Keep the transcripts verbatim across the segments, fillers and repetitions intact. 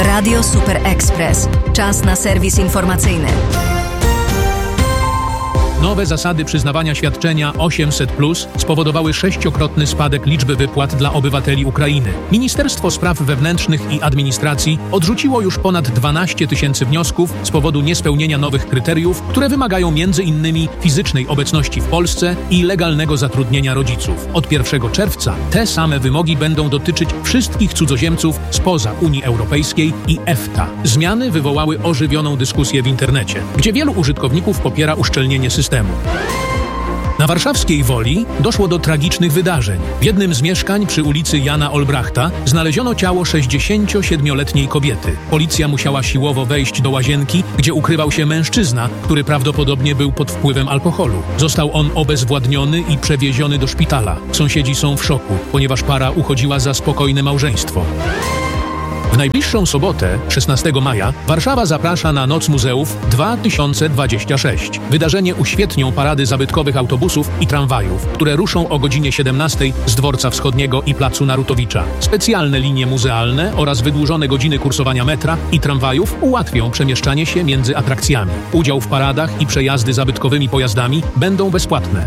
Radio Super Express. Czas na serwis informacyjny. Nowe zasady przyznawania świadczenia osiemset plus spowodowały sześciokrotny spadek liczby wypłat dla obywateli Ukrainy. Ministerstwo Spraw Wewnętrznych i Administracji odrzuciło już ponad dwanaście tysięcy wniosków z powodu niespełnienia nowych kryteriów, które wymagają między innymi fizycznej obecności w Polsce i legalnego zatrudnienia rodziców. Od pierwszego czerwca te same wymogi będą dotyczyć wszystkich cudzoziemców spoza Unii Europejskiej i EFTA. Zmiany wywołały ożywioną dyskusję w internecie, gdzie wielu użytkowników popiera uszczelnienie systemu. Na warszawskiej Woli doszło do tragicznych wydarzeń. W jednym z mieszkań przy ulicy Jana Olbrachta znaleziono ciało sześćdziesięciosiedmioletniej kobiety. Policja musiała siłowo wejść do łazienki, gdzie ukrywał się mężczyzna, który prawdopodobnie był pod wpływem alkoholu. Został on obezwładniony i przewieziony do szpitala. Sąsiedzi są w szoku, ponieważ para uchodziła za spokojne małżeństwo. W najbliższą sobotę, szesnastego maja, Warszawa zaprasza na Noc Muzeów dwa tysiące dwadzieścia sześć. Wydarzenie uświetnią parady zabytkowych autobusów i tramwajów, które ruszą o godzinie siedemnastej z Dworca Wschodniego i Placu Narutowicza. Specjalne linie muzealne oraz wydłużone godziny kursowania metra i tramwajów ułatwią przemieszczanie się między atrakcjami. Udział w paradach i przejazdy zabytkowymi pojazdami będą bezpłatne.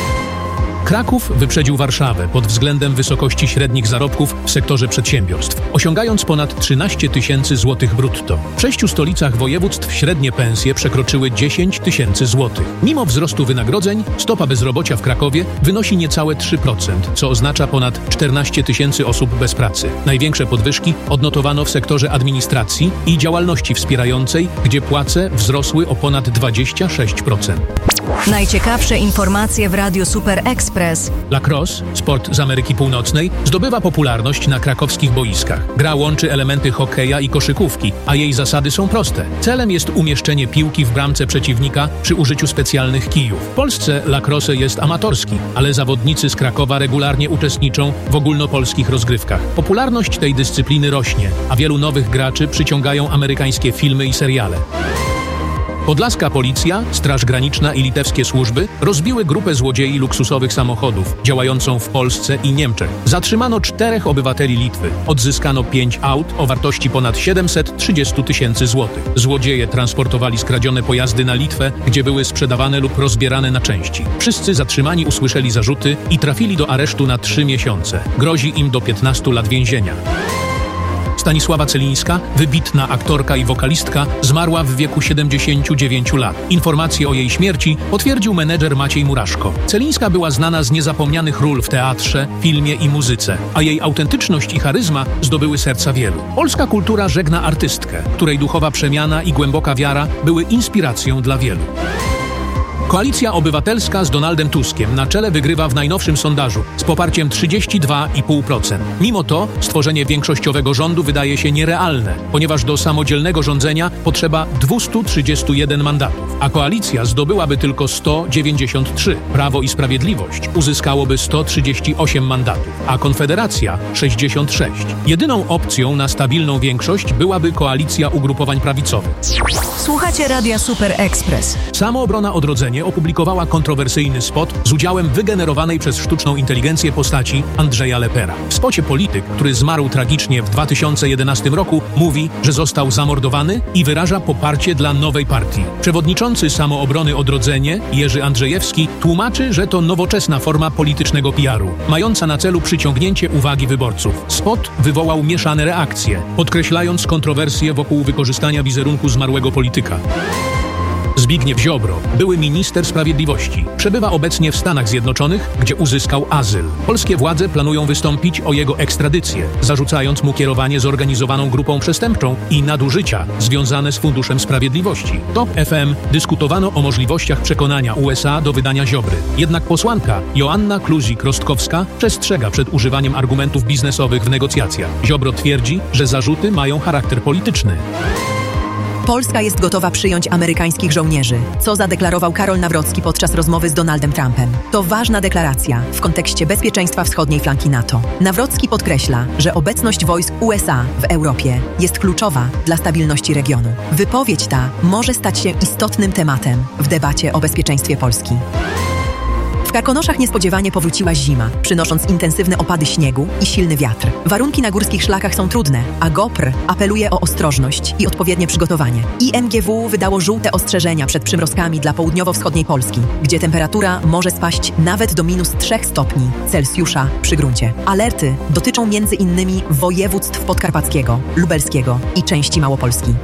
Kraków wyprzedził Warszawę pod względem wysokości średnich zarobków w sektorze przedsiębiorstw, osiągając ponad trzynaście tysięcy złotych brutto. W sześciu stolicach województw średnie pensje przekroczyły dziesięć tysięcy złotych. Mimo wzrostu wynagrodzeń, stopa bezrobocia w Krakowie wynosi niecałe trzy procent, co oznacza ponad czternaście tysięcy osób bez pracy. Największe podwyżki odnotowano w sektorze administracji i działalności wspierającej, gdzie płace wzrosły o ponad dwadzieścia sześć procent. Najciekawsze informacje w Radiu Super Express. Lacrosse, sport z Ameryki Północnej, zdobywa popularność na krakowskich boiskach. Gra łączy elementy hokeja i koszykówki, a jej zasady są proste. Celem jest umieszczenie piłki w bramce przeciwnika przy użyciu specjalnych kijów. W Polsce lacrosse jest amatorski, ale zawodnicy z Krakowa regularnie uczestniczą w ogólnopolskich rozgrywkach. Popularność tej dyscypliny rośnie, a wielu nowych graczy przyciągają amerykańskie filmy i seriale. Podlaska policja, Straż Graniczna i litewskie służby rozbiły grupę złodziei luksusowych samochodów działającą w Polsce i Niemczech. Zatrzymano czterech obywateli Litwy. Odzyskano pięć aut o wartości ponad siedemset trzydzieści tysięcy złotych. Złodzieje transportowali skradzione pojazdy na Litwę, gdzie były sprzedawane lub rozbierane na części. Wszyscy zatrzymani usłyszeli zarzuty i trafili do aresztu na trzy miesiące. Grozi im do piętnastu lat więzienia. Stanisława Celińska, wybitna aktorka i wokalistka, zmarła w wieku siedemdziesięciu dziewięciu lat. Informację o jej śmierci potwierdził menedżer Maciej Muraszko. Celińska była znana z niezapomnianych ról w teatrze, filmie i muzyce, a jej autentyczność i charyzma zdobyły serca wielu. Polska kultura żegna artystkę, której duchowa przemiana i głęboka wiara były inspiracją dla wielu. Koalicja Obywatelska z Donaldem Tuskiem na czele wygrywa w najnowszym sondażu z poparciem trzydzieści dwa i pół procent. Mimo to stworzenie większościowego rządu wydaje się nierealne, ponieważ do samodzielnego rządzenia potrzeba dwieście trzydzieści jeden mandatów, a koalicja zdobyłaby tylko sto dziewięćdziesiąt trzy. Prawo i Sprawiedliwość uzyskałoby sto trzydzieści osiem mandatów, a Konfederacja sześćdziesiąt sześć. Jedyną opcją na stabilną większość byłaby koalicja ugrupowań prawicowych. Słuchacie Radia Super Express. Samoobrona Odrodzenie opublikowała kontrowersyjny spot z udziałem wygenerowanej przez sztuczną inteligencję postaci Andrzeja Lepera. W spocie polityk, który zmarł tragicznie w dwa tysiące jedenastym roku, mówi, że został zamordowany i wyraża poparcie dla nowej partii. Przewodniczący Samoobrony Odrodzenie, Jerzy Andrzejewski, tłumaczy, że to nowoczesna forma politycznego P R u, mająca na celu przyciągnięcie uwagi wyborców. Spot wywołał mieszane reakcje, podkreślając kontrowersje wokół wykorzystania wizerunku zmarłego polityka. Zbigniew Ziobro, były minister sprawiedliwości, przebywa obecnie w Stanach Zjednoczonych, gdzie uzyskał azyl. Polskie władze planują wystąpić o jego ekstradycję, zarzucając mu kierowanie zorganizowaną grupą przestępczą i nadużycia związane z Funduszem Sprawiedliwości. Top F M dyskutowano o możliwościach przekonania U S A do wydania Ziobry. Jednak posłanka Joanna Kluzik-Rostkowska przestrzega przed używaniem argumentów biznesowych w negocjacjach. Ziobro twierdzi, że zarzuty mają charakter polityczny. Polska jest gotowa przyjąć amerykańskich żołnierzy, co zadeklarował Karol Nawrocki podczas rozmowy z Donaldem Trumpem. To ważna deklaracja w kontekście bezpieczeństwa wschodniej flanki NATO. Nawrocki podkreśla, że obecność wojsk U S A w Europie jest kluczowa dla stabilności regionu. Wypowiedź ta może stać się istotnym tematem w debacie o bezpieczeństwie Polski. W Karkonoszach niespodziewanie powróciła zima, przynosząc intensywne opady śniegu i silny wiatr. Warunki na górskich szlakach są trudne, a GOPR apeluje o ostrożność i odpowiednie przygotowanie. I M G W wydało żółte ostrzeżenia przed przymrozkami dla południowo-wschodniej Polski, gdzie temperatura może spaść nawet do minus trzech stopni Celsjusza przy gruncie. Alerty dotyczą między innymi województw podkarpackiego, lubelskiego i części Małopolski.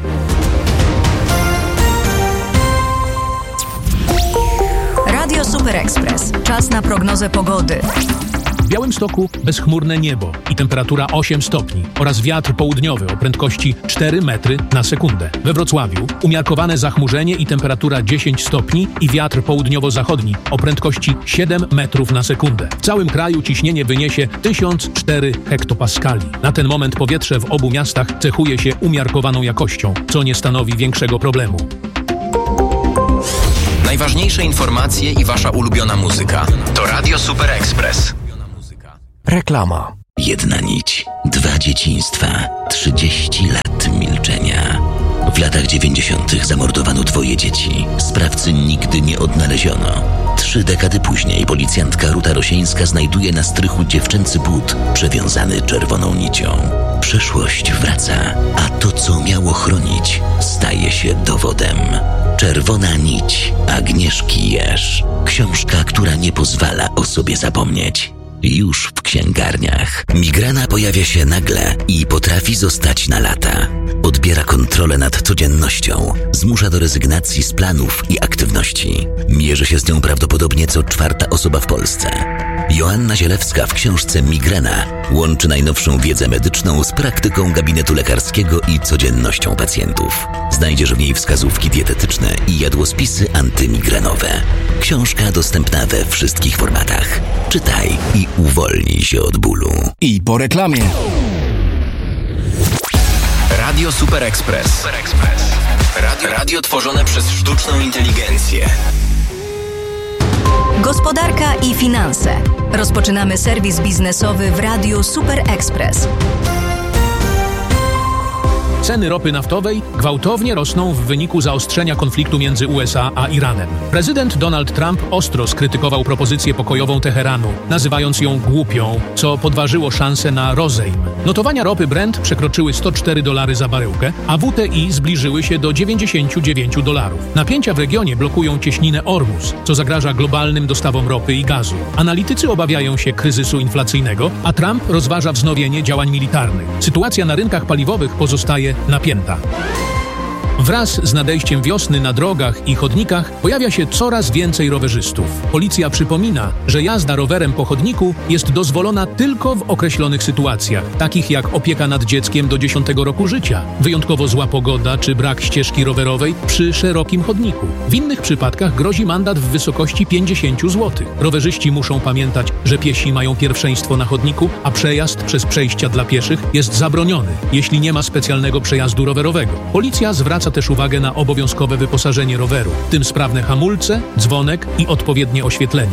Radio Super Express. Czas na prognozę pogody. W Białymstoku bezchmurne niebo i temperatura osiem stopni oraz wiatr południowy o prędkości cztery metry na sekundę. We Wrocławiu umiarkowane zachmurzenie i temperatura dziesięć stopni i wiatr południowo-zachodni o prędkości siedem metrów na sekundę. W całym kraju ciśnienie wyniesie tysiąc cztery hektopaskali. Na ten moment powietrze w obu miastach cechuje się umiarkowaną jakością, co nie stanowi większego problemu. Najważniejsze informacje i wasza ulubiona muzyka to Radio Super Express. Reklama. Jedna nić, dwa dzieciństwa, trzydzieści lat milczenia. W latach dziewięćdziesiątych zamordowano twoje dzieci. Sprawcy nigdy nie odnaleziono. Trzy dekady później policjantka Ruta Rosieńska znajduje na strychu dziewczęcy but przewiązany czerwoną nicią. Przeszłość wraca, a to, co miało chronić, staje się dowodem. Czerwona nić Agnieszki Jerz. Książka, która nie pozwala o sobie zapomnieć. Już w księgarniach. Migrena pojawia się nagle i potrafi zostać na lata. Odbiera kontrolę nad codziennością, zmusza do rezygnacji z planów i aktywności. Mierzy się z nią prawdopodobnie co czwarta osoba w Polsce. Joanna Zielewska w książce Migrena łączy najnowszą wiedzę medyczną z praktyką gabinetu lekarskiego i codziennością pacjentów. Znajdziesz w niej wskazówki dietetyczne i jadłospisy antymigrenowe. Książka dostępna we wszystkich formatach. Czytaj i uwolnij się od bólu. I po reklamie. Radio Super Express. Super Express. Radio, radio tworzone przez sztuczną inteligencję. Gospodarka i finanse. Rozpoczynamy serwis biznesowy w Radiu Super Express. Ceny ropy naftowej gwałtownie rosną w wyniku zaostrzenia konfliktu między U S A a Iranem. Prezydent Donald Trump ostro skrytykował propozycję pokojową Teheranu, nazywając ją głupią, co podważyło szanse na rozejm. Notowania ropy Brent przekroczyły sto cztery dolary za baryłkę, a W T I zbliżyły się do dziewięćdziesiąt dziewięć dolarów. Napięcia w regionie blokują cieśninę Ormus, co zagraża globalnym dostawom ropy i gazu. Analitycy obawiają się kryzysu inflacyjnego, a Trump rozważa wznowienie działań militarnych. Sytuacja na rynkach paliwowych pozostaje napięta. Wraz z nadejściem wiosny na drogach i chodnikach pojawia się coraz więcej rowerzystów. Policja przypomina, że jazda rowerem po chodniku jest dozwolona tylko w określonych sytuacjach, takich jak opieka nad dzieckiem do dziesiątego roku życia, wyjątkowo zła pogoda czy brak ścieżki rowerowej przy szerokim chodniku. W innych przypadkach grozi mandat w wysokości pięćdziesiąt złotych. Rowerzyści muszą pamiętać, że piesi mają pierwszeństwo na chodniku, a przejazd przez przejścia dla pieszych jest zabroniony, jeśli nie ma specjalnego przejazdu rowerowego. Policja zwraca też uwagę na obowiązkowe wyposażenie roweru, w tym sprawne hamulce, dzwonek i odpowiednie oświetlenie.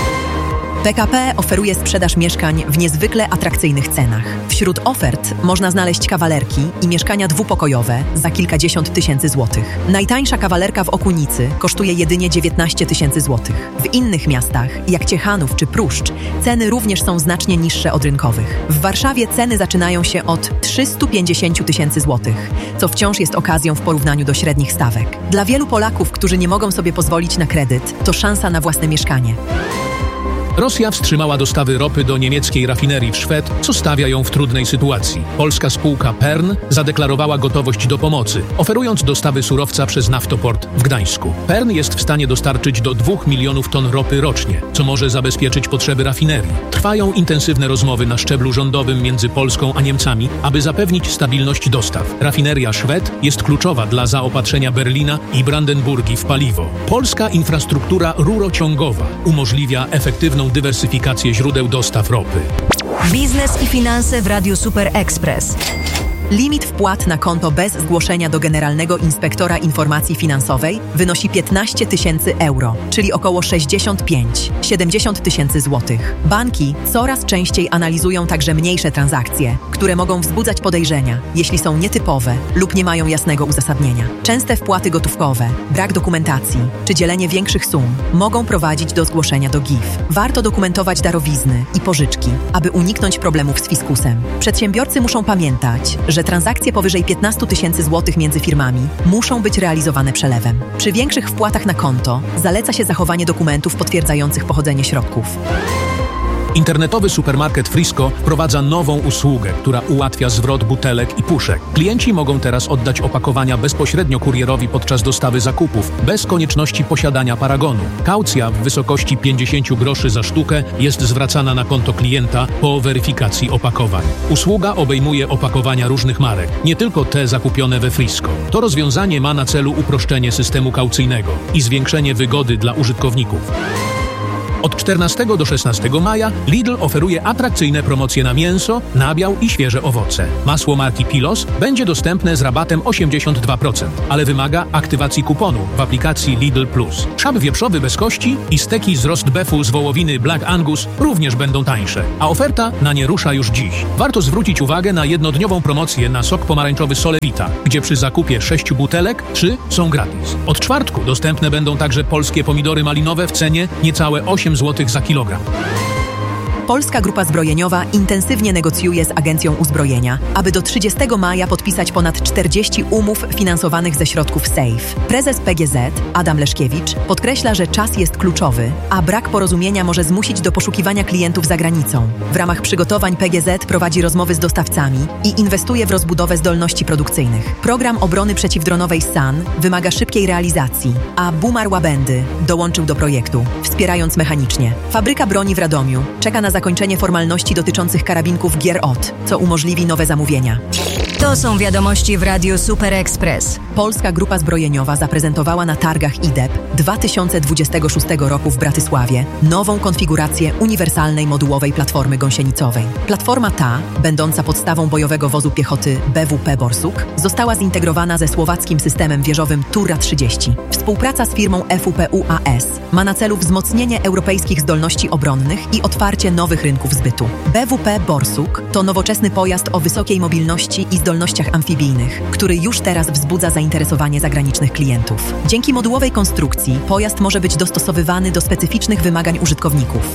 P K P oferuje sprzedaż mieszkań w niezwykle atrakcyjnych cenach. Wśród ofert można znaleźć kawalerki i mieszkania dwupokojowe za kilkadziesiąt tysięcy złotych. Najtańsza kawalerka w Okunicy kosztuje jedynie dziewiętnaście tysięcy złotych. W innych miastach, jak Ciechanów czy Pruszcz, ceny również są znacznie niższe od rynkowych. W Warszawie ceny zaczynają się od trzysta pięćdziesiąt tysięcy złotych, co wciąż jest okazją w porównaniu do średnich stawek. Dla wielu Polaków, którzy nie mogą sobie pozwolić na kredyt, to szansa na własne mieszkanie. Rosja wstrzymała dostawy ropy do niemieckiej rafinerii w Szwed, co stawia ją w trudnej sytuacji. Polska spółka Pern zadeklarowała gotowość do pomocy, oferując dostawy surowca przez naftoport w Gdańsku. Pern jest w stanie dostarczyć do dwóch milionów ton ropy rocznie, co może zabezpieczyć potrzeby rafinerii. Trwają intensywne rozmowy na szczeblu rządowym między Polską a Niemcami, aby zapewnić stabilność dostaw. Rafineria Szwed jest kluczowa dla zaopatrzenia Berlina i Brandenburgii w paliwo. Polska infrastruktura rurociągowa umożliwia efektywną dywersyfikację źródeł dostaw ropy. Biznes i finanse w Radiu Super Express. Limit wpłat na konto bez zgłoszenia do Generalnego Inspektora Informacji Finansowej wynosi piętnaście tysięcy euro, czyli około sześćdziesiąt pięć do siedemdziesięciu tysięcy złotych. Banki coraz częściej analizują także mniejsze transakcje, które mogą wzbudzać podejrzenia, jeśli są nietypowe lub nie mają jasnego uzasadnienia. Częste wpłaty gotówkowe, brak dokumentacji czy dzielenie większych sum mogą prowadzić do zgłoszenia do G I F. Warto dokumentować darowizny i pożyczki, aby uniknąć problemów z fiskusem. Przedsiębiorcy muszą pamiętać, że transakcje powyżej piętnaście tysięcy złotych między firmami muszą być realizowane przelewem. Przy większych wpłatach na konto zaleca się zachowanie dokumentów potwierdzających pochodzenie środków. Internetowy supermarket Frisco wprowadza nową usługę, która ułatwia zwrot butelek i puszek. Klienci mogą teraz oddać opakowania bezpośrednio kurierowi podczas dostawy zakupów, bez konieczności posiadania paragonu. Kaucja w wysokości pięćdziesiąt groszy za sztukę jest zwracana na konto klienta po weryfikacji opakowań. Usługa obejmuje opakowania różnych marek, nie tylko te zakupione we Frisco. To rozwiązanie ma na celu uproszczenie systemu kaucyjnego i zwiększenie wygody dla użytkowników. Od czternastego do szesnastego maja Lidl oferuje atrakcyjne promocje na mięso, nabiał i świeże owoce. Masło marki Pilos będzie dostępne z rabatem osiemdziesiąt dwa procent, ale wymaga aktywacji kuponu w aplikacji Lidl Plus. Szab wieprzowy bez kości i steki z roast beefu z wołowiny Black Angus również będą tańsze, a oferta na nie rusza już dziś. Warto zwrócić uwagę na jednodniową promocję na sok pomarańczowy Solevita, gdzie przy zakupie sześciu butelek trzy są gratis. Od czwartku dostępne będą także polskie pomidory malinowe w cenie niecałe osiem złotych za kilogram. Polska Grupa Zbrojeniowa intensywnie negocjuje z Agencją Uzbrojenia, aby do trzydziestego maja podpisać ponad czterdzieści umów finansowanych ze środków SAFE. Prezes P G Z, Adam Leszkiewicz, podkreśla, że czas jest kluczowy, a brak porozumienia może zmusić do poszukiwania klientów za granicą. W ramach przygotowań P G Z prowadzi rozmowy z dostawcami i inwestuje w rozbudowę zdolności produkcyjnych. Program obrony przeciwdronowej S A N wymaga szybkiej realizacji, a Bumar Łabędy dołączył do projektu, wspierając mechanicznie. Fabryka broni w Radomiu czeka na zakończenie formalności dotyczących karabinków Gier O T, co umożliwi nowe zamówienia. To są wiadomości w Radiu Super Express. Polska Grupa Zbrojeniowa zaprezentowała na targach I D E P dwa tysiące dwudziestego szóstego roku w Bratysławie nową konfigurację uniwersalnej modułowej platformy gąsienicowej. Platforma ta, będąca podstawą bojowego wozu piechoty B W P Borsuk, została zintegrowana ze słowackim systemem wieżowym Tura trzydzieści. Współpraca z firmą F U P U A S ma na celu wzmocnienie europejskich zdolności obronnych i otwarcie nowych rynków zbytu. B W P Borsuk to nowoczesny pojazd o wysokiej mobilności i zdolnościach amfibijnych, który już teraz wzbudza zainteresowanie zagranicznych klientów. Dzięki modułowej konstrukcji pojazd może być dostosowywany do specyficznych wymagań użytkowników.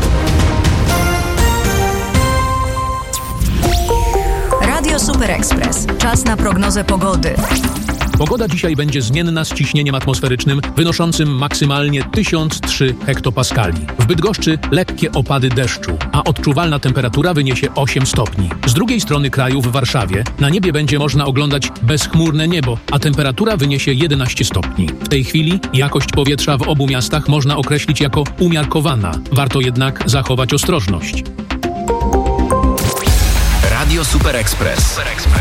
Radio Super Express. Czas na prognozę pogody. Pogoda dzisiaj będzie zmienna z ciśnieniem atmosferycznym wynoszącym maksymalnie tysiąc trzy hektopaskali. W Bydgoszczy lekkie opady deszczu, a odczuwalna temperatura wyniesie osiem stopni. Z drugiej strony kraju w Warszawie na niebie będzie można oglądać bezchmurne niebo, a temperatura wyniesie jedenaście stopni. W tej chwili jakość powietrza w obu miastach można określić jako umiarkowana. Warto jednak zachować ostrożność. Radio Super Express.